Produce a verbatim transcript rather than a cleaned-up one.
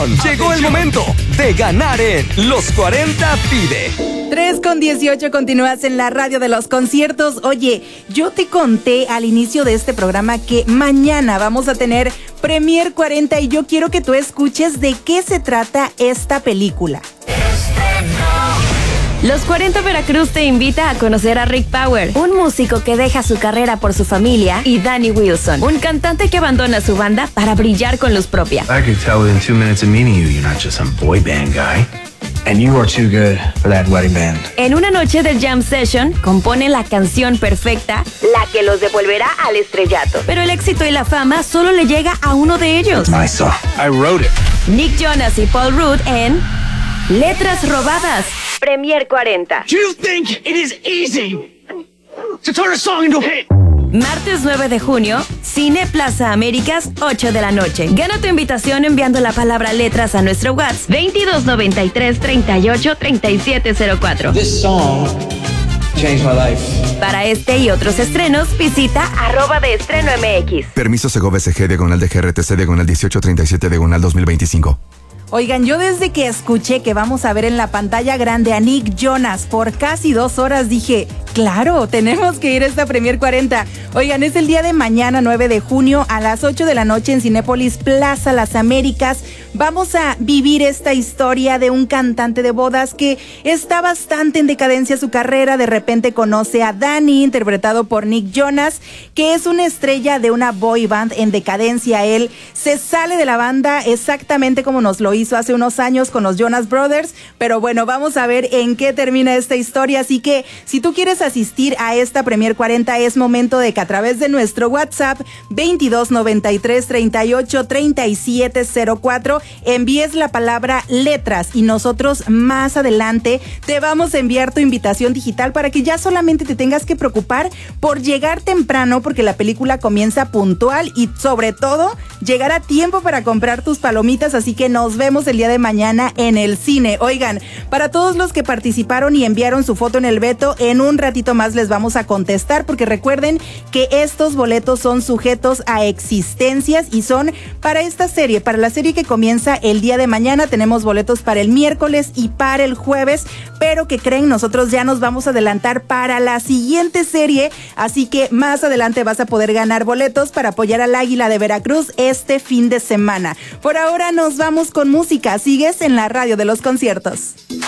Atención, llegó el momento de ganar en Los cuarenta Pide. tres con dieciocho, continúas en la radio de los conciertos. Oye, yo te conté al inicio de este programa que mañana vamos a tener Premier cuarenta y yo quiero que tú escuches de qué se trata esta película. Los cuarenta Veracruz te invita a conocer a Rick Power, un músico que deja su carrera por su familia, y Danny Wilson, un cantante que abandona su banda para brillar con luz propia. I could tell within two minutes of meeting you, you're not just some boy band guy. And you are too good for that wedding band. En una noche de jam session, componen la canción perfecta, la que los devolverá al estrellato. Pero el éxito y la fama solo le llega a uno de ellos. My song. I wrote it. Nick Jonas y Paul Rudd en Letras Robadas. Premier cuarenta. You think it is easy to turn a song into a hit? Martes nueve de junio, Cine Plaza Américas, ocho de la noche. Gana tu invitación enviando la palabra letras a nuestro WhatsApp veintidós noventa y tres, treinta y ocho, treinta y siete cero cuatro. This song changed my life. Para este y otros estrenos, visita arroba de estreno M X. Permiso Segov S G diagonal de G R T C diagonal dieciocho treinta y siete diagonal dos mil veinticinco. Oigan, yo desde que escuché que vamos a ver en la pantalla grande a Nick Jonas por casi dos horas dije, claro, tenemos que ir a esta Premier cuarenta. Oigan, es el día de mañana, nueve de junio, a las ocho de la noche en Cinépolis Plaza Las Américas. Vamos a vivir esta historia de un cantante de bodas que está bastante en decadencia su carrera. De repente conoce a Danny, interpretado por Nick Jonas, que es una estrella de una boy band en decadencia. Él se sale de la banda exactamente como nos lo hizo hace unos años con los Jonas Brothers, pero bueno, vamos a ver en qué termina esta historia, así que si tú quieres asistir a esta Premier cuarenta, es momento de que a través de nuestro WhatsApp veintidós noventa y tres, treinta y ocho, treinta y siete cero cuatro envíes la palabra letras y nosotros más adelante te vamos a enviar tu invitación digital para que ya solamente te tengas que preocupar por llegar temprano, porque la película comienza puntual, y sobre todo llegar a tiempo para comprar tus palomitas, así que nos vemos el día de mañana en el cine. Oigan, para todos los que participaron y enviaron su foto en el veto, en un ratito más les vamos a contestar, porque recuerden que estos boletos son sujetos a existencias y son para esta serie, para la serie que comienza el día de mañana. Tenemos boletos para el miércoles y para el jueves, pero que creen, nosotros ya nos vamos a adelantar para la siguiente serie, así que más adelante vas a poder ganar boletos para apoyar al Águila de Veracruz este fin de semana. Por ahora nos vamos con música. Sigues en la radio de los conciertos.